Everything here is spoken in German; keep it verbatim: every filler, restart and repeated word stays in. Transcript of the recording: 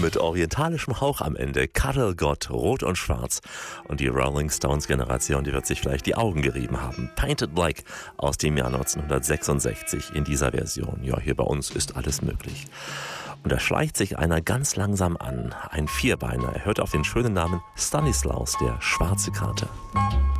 mit orientalischem Hauch am Ende. Cuddle Got, Rot und Schwarz. Und die Rolling Stones Generation, die wird sich vielleicht die Augen gerieben haben. Painted Black aus dem Jahr neunzehnhundertsechsundsechzig in dieser Version. Ja, hier bei uns ist alles möglich. Und da schleicht sich einer ganz langsam an. Ein Vierbeiner. Er hört auf den schönen Namen Stanislaus, der schwarze Kater.